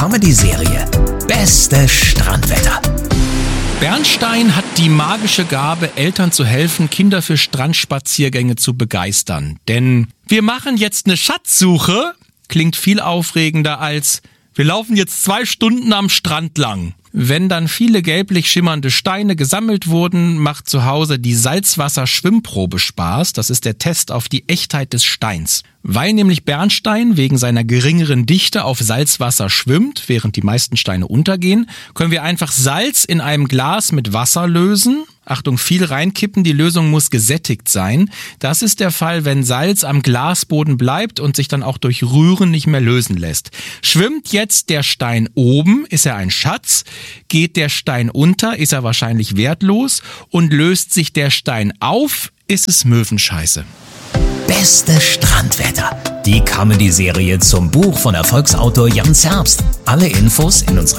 Comedy-Serie Beste Strandwetter. Bernstein hat die magische Gabe, Eltern zu helfen, Kinder für Strandspaziergänge zu begeistern. Denn wir machen jetzt eine Schatzsuche, klingt viel aufregender als wir laufen jetzt 2 Stunden am Strand lang. Wenn dann viele gelblich schimmernde Steine gesammelt wurden, macht zu Hause die Salzwasser-Schwimmprobe Spaß. Das ist der Test auf die Echtheit des Steins. Weil nämlich Bernstein wegen seiner geringeren Dichte auf Salzwasser schwimmt, während die meisten Steine untergehen, können wir einfach Salz in einem Glas mit Wasser lösen. Achtung, viel reinkippen, die Lösung muss gesättigt sein. Das ist der Fall, wenn Salz am Glasboden bleibt und sich dann auch durch Rühren nicht mehr lösen lässt. Schwimmt jetzt der Stein oben, ist er ein Schatz. Geht der Stein unter, ist er wahrscheinlich wertlos. Und löst sich der Stein auf, ist es Möwenscheiße. Beste Strandwetter. Die Comedy-Serie zum Buch von Erfolgsautor Jan Zerbst. Alle Infos in unserer